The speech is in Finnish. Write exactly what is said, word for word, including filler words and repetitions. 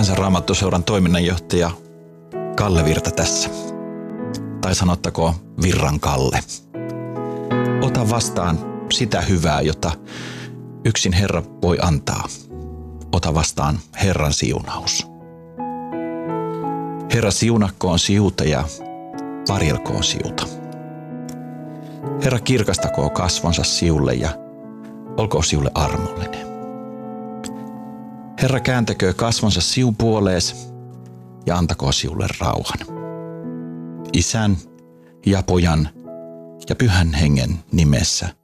Kansanraamattoseuran toiminnanjohtaja Kalle Virta tässä. Tai sanottakoon Virran Kalle. Ota vastaan sitä hyvää, jota yksin Herra voi antaa. Ota vastaan Herran siunaus. Herra siunakkoon siuta ja varjelkoon siuta. Herra kirkastakoon kasvonsa siulle ja olkoon siulle armollinen. Herra kääntäköö kasvonsa siun puolees ja antakoon siulle rauhan. Isän ja Pojan ja Pyhän Hengen nimessä.